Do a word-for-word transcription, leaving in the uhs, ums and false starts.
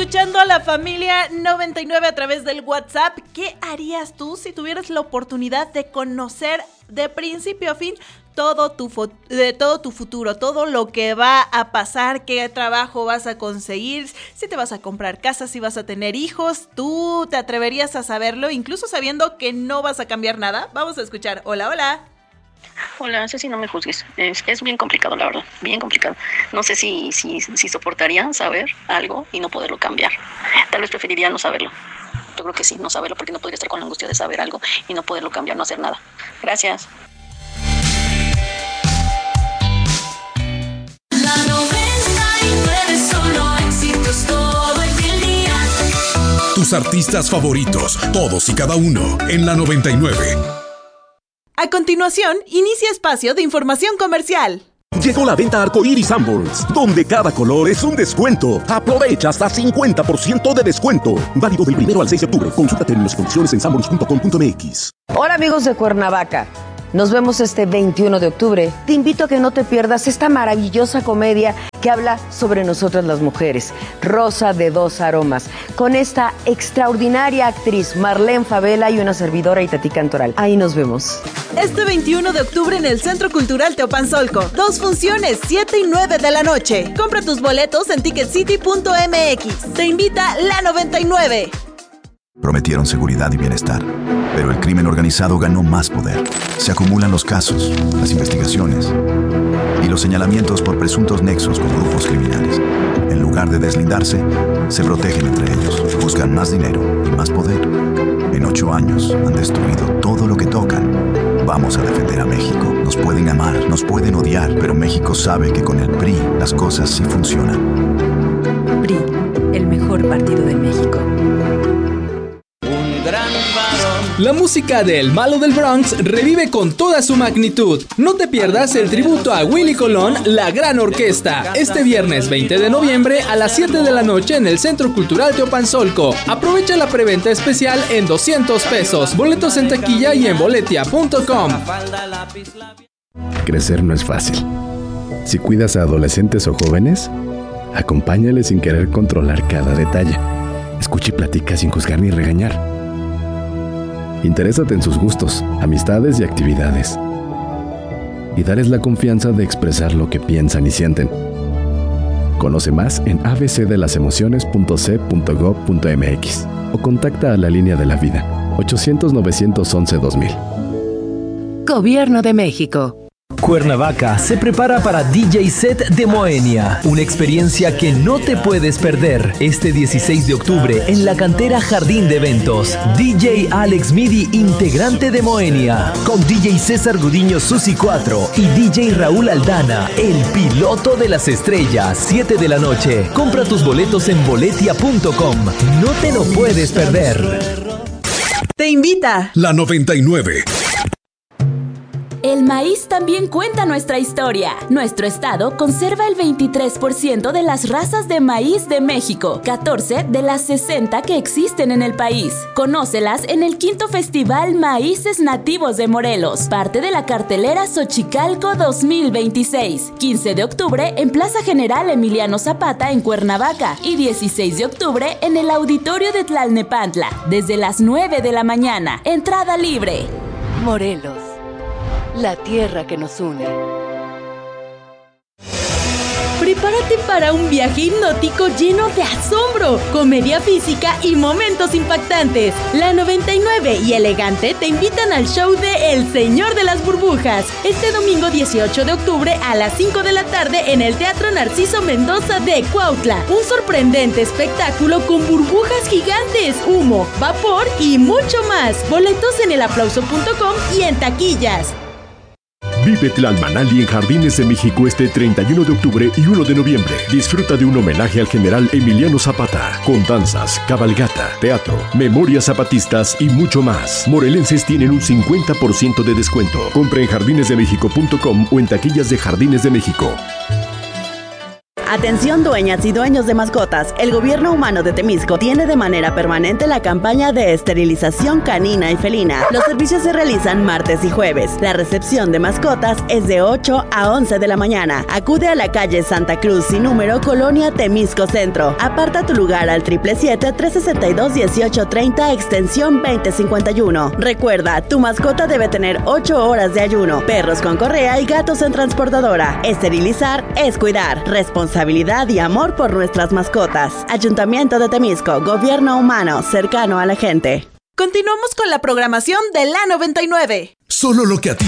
escuchando a la familia noventa y nueve a través del WhatsApp. ¿Qué harías tú si tuvieras la oportunidad de conocer de principio a fin todo tu, fo- de todo tu futuro, todo lo que va a pasar, qué trabajo vas a conseguir, si te vas a comprar casa, si vas a tener hijos? ¿Tú te atreverías a saberlo, incluso sabiendo que no vas a cambiar nada? Vamos a escuchar. Hola, hola. Hola, Ceci, no me juzgues. Es, es bien complicado, la verdad, bien complicado. No sé si, si, si soportaría saber algo y no poderlo cambiar. Tal vez preferiría no saberlo. Yo creo que sí, no saberlo, porque no podría estar con la angustia de saber algo y no poderlo cambiar, no hacer nada. Gracias. La noventa y nueve, solo éxitos todo el día. Tus artistas favoritos, todos y cada uno, en la noventa y nueve. A continuación, inicia espacio de información comercial. Llegó la venta Arcoíris Sanborns, donde cada color es un descuento. Aprovecha hasta cincuenta por ciento de descuento. Válido del primero al seis de octubre. Consulta términos y condiciones en sanborns punto com punto m x. Hola amigos de Cuernavaca. Nos vemos este veintiuno de octubre. Te invito a que no te pierdas esta maravillosa comedia que habla sobre nosotras las mujeres, Rosa de dos aromas, con esta extraordinaria actriz Marlene Favela y una servidora Itatí Cantoral. Ahí nos vemos. Este veintiuno de octubre en el Centro Cultural Teopanzolco. Dos funciones, siete y nueve de la noche. Compra tus boletos en ticket city punto m x. Te invita la noventa y nueve. Prometieron seguridad y bienestar, pero el crimen organizado ganó más poder. Se acumulan los casos, las investigaciones y los señalamientos por presuntos nexos con grupos criminales. En lugar de deslindarse, se protegen entre ellos, buscan más dinero y más poder. En ocho años han destruido todo lo que tocan. Vamos a defender a México. Nos pueden amar, nos pueden odiar, pero México sabe que con el P R I las cosas sí funcionan. P R I, el mejor partido de México. La música de El Malo del Bronx revive con toda su magnitud. No te pierdas el tributo a Willy Colón, La Gran Orquesta, este viernes veinte de noviembre a las siete de la noche en el Centro Cultural Teopanzolco. Aprovecha la preventa especial en doscientos pesos. Boletos en taquilla y en boletia punto com. Crecer no es fácil. Si cuidas a adolescentes o jóvenes, acompáñales sin querer controlar cada detalle. Escucha y platica sin juzgar ni regañar. Interésate en sus gustos, amistades y actividades. Y dales la confianza de expresar lo que piensan y sienten. Conoce más en a b c de las emociones punto c punto gob punto m x o contacta a la línea de la vida ochocientos, novecientos once, dos mil. Gobierno de México. Cuernavaca se prepara para D J Set de Moenia, una experiencia que no te puedes perder. Este dieciséis de octubre en la cantera Jardín de Eventos, D J Alex Midi, integrante de Moenia, con D J César Gudiño Susi cuatro y D J Raúl Aldana, el piloto de las estrellas, siete de la noche. Compra tus boletos en boletia punto com. No te lo puedes perder. Te invita la noventa y nueve. El maíz también cuenta nuestra historia. Nuestro estado conserva el veintitrés por ciento de las razas de maíz de México, catorce de las sesenta que existen en el país. Conócelas en el quinto Festival Maíces Nativos de Morelos, parte de la cartelera Xochicalco dos mil veintiséis. quince de octubre en Plaza General Emiliano Zapata en Cuernavaca y dieciséis de octubre en el Auditorio de Tlalnepantla, desde las nueve de la mañana. Entrada libre. Morelos, la tierra que nos une. Prepárate para un viaje hipnótico lleno de asombro, comedia física y momentos impactantes. La noventa y nueve y Elegante te invitan al show de El Señor de las Burbujas, este domingo dieciocho de octubre a las cinco de la tarde en el Teatro Narciso Mendoza de Cuautla. Un sorprendente espectáculo con burbujas gigantes, humo, vapor y mucho más. Boletos en el aplauso punto com y en taquillas. Vive Tlalmanali en Jardines de México este treinta y uno de octubre y uno de noviembre. Disfruta de un homenaje al general Emiliano Zapata, con danzas, cabalgata, teatro, memorias zapatistas y mucho más. Morelenses tienen un cincuenta por ciento de descuento. Compra en jardines de méxico punto com o en taquillas de Jardines de México. Atención dueñas y dueños de mascotas, el Gobierno Humano de Temisco tiene de manera permanente la campaña de esterilización canina y felina. Los servicios se realizan martes y jueves. La recepción de mascotas es de ocho a once de la mañana. Acude a la calle Santa Cruz sin número, Colonia Temisco Centro. Aparta tu lugar al siete siete siete, tres seis dos, uno ocho tres cero, extensión veinte cincuenta y uno. Recuerda, tu mascota debe tener ocho horas de ayuno. Perros con correa y gatos en transportadora. Esterilizar es cuidar. Responsabilidad y amor por nuestras mascotas. Ayuntamiento de Temisco, Gobierno Humano, cercano a la gente. Continuamos con la programación de la noventa y nueve. Solo lo que a ti